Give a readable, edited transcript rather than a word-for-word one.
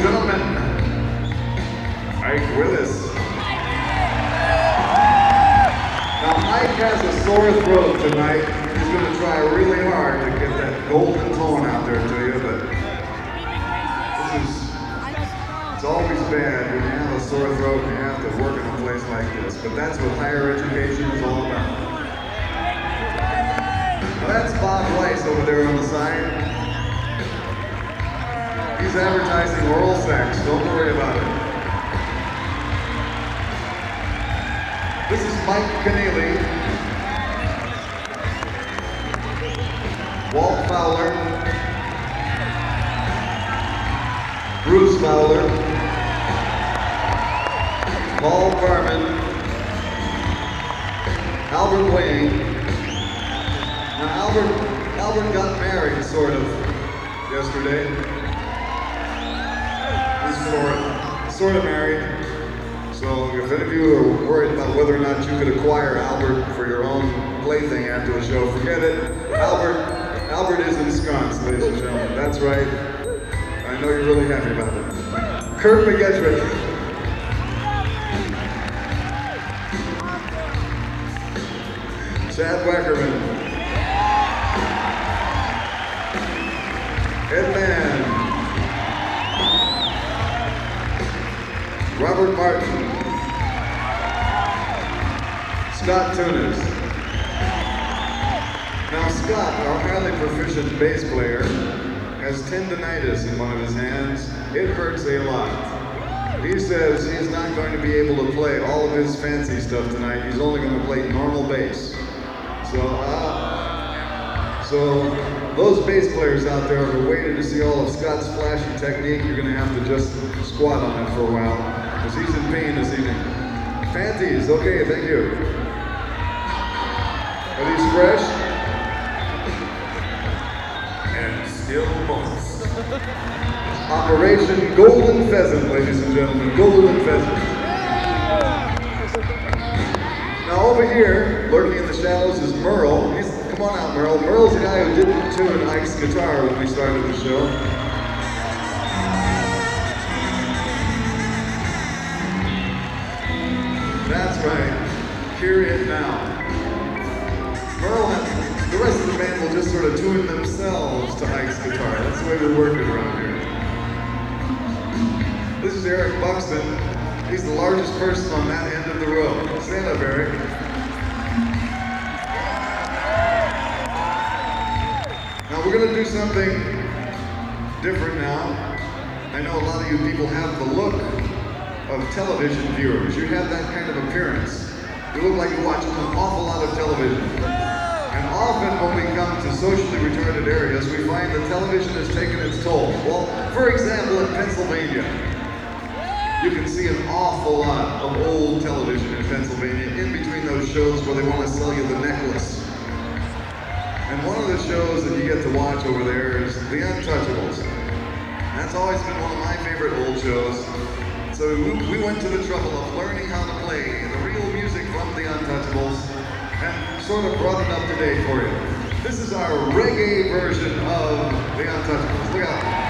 gentlemen, Ike Willis. Now, Ike has a sore throat tonight. He's going to try really hard to get that golden tone out there to you, but it's always bad when you have a sore throat and you have to work in a place like this. But that's what higher education is all about. Now, that's Bob Weiss over there on the side. He's advertising oral sex. Don't worry about it. This is Mike Keneally, Walt Fowler, Bruce Fowler, Paul Barman, Albert Wayne. Now Albert got married, sort of, yesterday. He's sort of married. So if any of you are worried about whether or not you could acquire Albert for your own plaything after the show, forget it. Albert is ensconced, ladies and gentlemen. That's right. I know you're really happy about it. Kurt McGettrick. Chad Wackerman. Ed Mann. Robert Martin. Scott Tunis. Now Scott, our highly proficient bass player, has tendinitis in one of his hands. It hurts a lot. He says he's not going to be able to play all of his fancy stuff tonight. He's only going to play normal bass. So those bass players out there who waited to see all of Scott's flashy technique, you're going to have to just squat on it for a while, because he's in pain this evening. Fancies, okay, thank you. Are these fresh? And still moist. Operation Golden Pheasant, ladies and gentlemen, Golden Pheasant. Now over here, lurking in the shadows, is Merle. Come on out, Merle. Merle's the guy who didn't tune Ike's guitar when we started the show. That's right. Hear it now. Merle and the rest of the band will just sort of tune themselves to Ike's guitar. That's the way we work it around here. This is Eric Buxton. He's the largest person on that end of the row. Stand up, Eric. Now we're going to do something different now. I know a lot of you people have the look of television viewers. You have that kind of appearance. You look like you watch an awful lot of television. And often when we come to socially retarded areas, we find that television has taken its toll. Well, for example, in Pennsylvania, you can see an awful lot of old television in Pennsylvania in between those shows where they want to sell you the necklace. And one of the shows that you get to watch over there is The Untouchables. That's always been one of my favorite old shows. So we went to the trouble of learning how to play the real music from The Untouchables and sort of brought it up to date for you. This is our reggae version of The Untouchables. Look out.